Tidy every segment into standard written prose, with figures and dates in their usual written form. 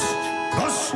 Dosť!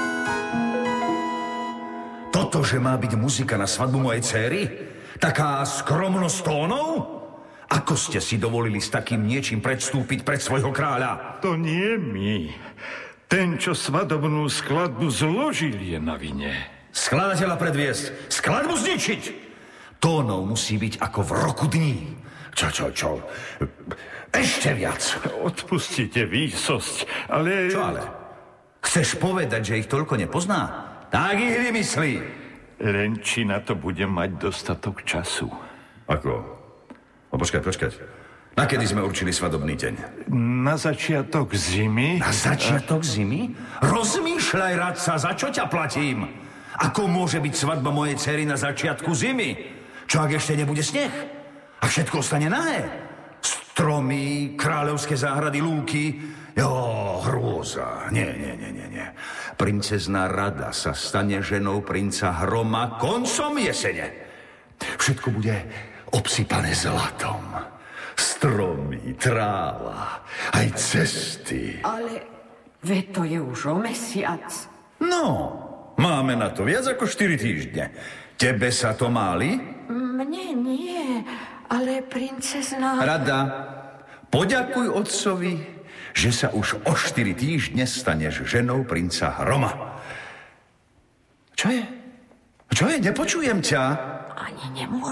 Toto, že má byť muzika na svadbu mojej dcéry? Taká skromnosť tónov? Ako ste si dovolili s takým niečím predstúpiť pred svojho kráľa? To nie my. Ten, čo svadobnú skladbu zložil, je na vine. Skladateľa predviesť, skladbu zničiť. Tónov musí byť ako v roku dní. Čo? Ešte viac. Odpustite výsosť, ale... Čo ale? Chceš povedať, že ich toľko nepozná? Tak ich vymyslí. Len či na to bude mať dostatok času. Ako? No počkať. Na kedy sme určili svadobný deň? Na začiatok zimy. Na začiatok zimy? Rozmýšľaj, radca, za čo ťa platím? Ako môže byť svadba mojej dcery na začiatku zimy? Čo ak ešte nebude sneh? A všetko ostane nahé? Stromy, kráľovské záhrady, lúky. Hrôza. Nie. Princezná Rada sa stane ženou princa Hroma koncom jesene. Všetko bude obsypané zlatom. Stromy, tráva, aj cesty. Ale veď to je už o mesiac. No, máme na to viac ako 4 týždne. Tebe sa to máli? Mne nie, ale princezná... Rada, poďakuj otcovi, že sa už o 4 týždne staneš ženou princa Hroma. Čo je? Nepočujem ťa. Ani nemôžem.